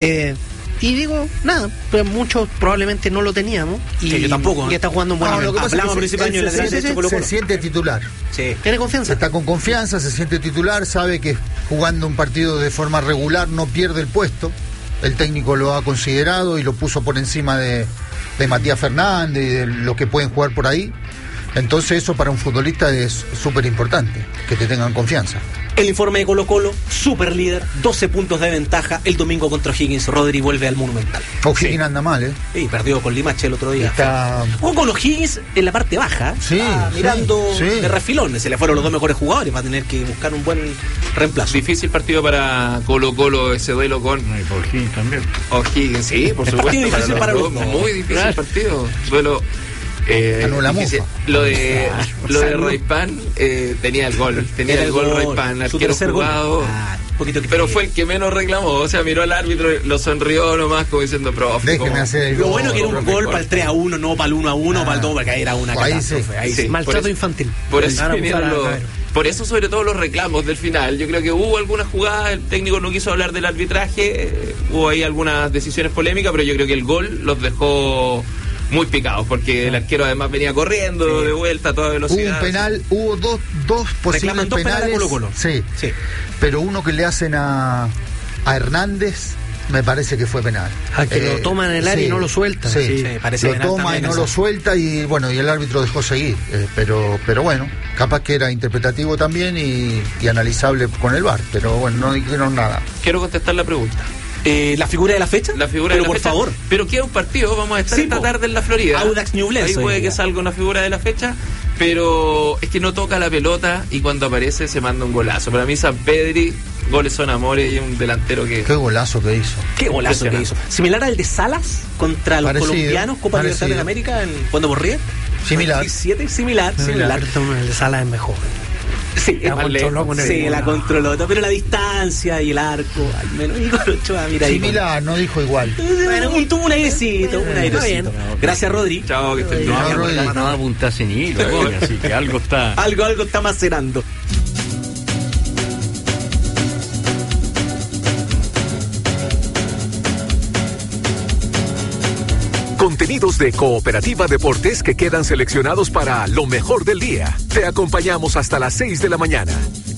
Y digo, nada, pues muchos probablemente no lo teníamos. Y yo tampoco. Y está jugando un buen nivel. Hablamos principal año de lateral derecho. Se siente titular. Sí. Tiene confianza. Está con confianza, se siente titular, sabe que jugando un partido de forma regular no pierde el puesto. El técnico lo ha considerado y lo puso por encima de Matías Fernández y de los que pueden jugar por ahí. Entonces eso para un futbolista es súper importante, que te tengan confianza. El informe de Colo-Colo, super líder, 12 puntos de ventaja el domingo contra O'Higgins. Rodri vuelve al Monumental. O'Higgins anda mal, Sí, perdió con Limache el otro día. Jugó con O'Higgins en la parte baja, mirando de refilón. Se le fueron los dos mejores jugadores, va a tener que buscar un buen reemplazo. Difícil partido para Colo-Colo, ese duelo con... Y por O'Higgins también. O'Higgins, sí, por supuesto. Partido difícil para los dos. Muy difícil partido. Duelo... Lo de Raipan tenía el gol Raipan, arquero jugado, pero fue el que menos reclamó, o sea, miró al árbitro, lo sonrió nomás como diciendo, profe, déjeme hacer el lo gol. bueno que era un gol para el 3-1, no para el 1-1, para el 2, porque ahí era una catástrofe. Ahí sí. Maltrato infantil. Por eso sobre todo los reclamos del final. Yo creo que hubo algunas jugadas, el técnico no quiso hablar del arbitraje, hubo ahí algunas decisiones polémicas, pero yo creo que el gol los dejó muy picados, porque el arquero además venía corriendo de vuelta a toda velocidad. Hubo un penal, hubo dos posibles penales. Colo-Colo. Sí, pero uno que le hacen a Hernández, me parece que fue penal. Que lo toma en el área y no lo suelta. Sí, parece lo toma y no lo suelta y bueno, y el árbitro dejó seguir. Pero bueno, capaz que era interpretativo también y analizable con el VAR, pero bueno, no dijeron nada. Quiero contestar la pregunta. ¿La figura de la fecha? Por favor. Pero queda un partido, vamos a estar esta tarde en la Florida. Audax Ñublense. Ahí puede que salga una figura de la fecha, pero es que no toca la pelota y cuando aparece se manda un golazo. Para mí San Pedri, goles son amores y un delantero que... Qué golazo que hizo. Similar al de Salas contra los colombianos, Copa Libertadores de América, cuando Borrier. Similar. 17, similar. El de Salas es mejor. Sí, la controló, pero la distancia y el arco, al menos. Y con Ochoa, mira ahí. Similar, no dijo igual. Bueno, tuvo un airecito, Gracias, Rodri. Chao, que estés bien. No apuntas en hilo, así que algo está... Algo está macerando. Contenidos de Cooperativa Deportes que quedan seleccionados para lo mejor del día. Te acompañamos hasta las 6 de la mañana.